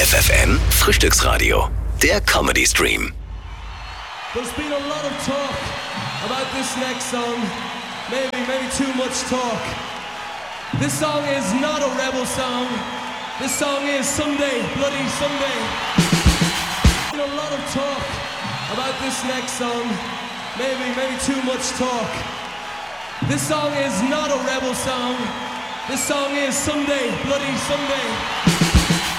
FFN Frühstücksradio, der Comedy Stream. There's been a lot of talk about this next song. Maybe too much talk. This song is not a rebel song. This song is Someday, Bloody Someday. There's been a lot of talk about this next song. Maybe too much talk. This song is not a rebel song. This song is Someday, Bloody Someday.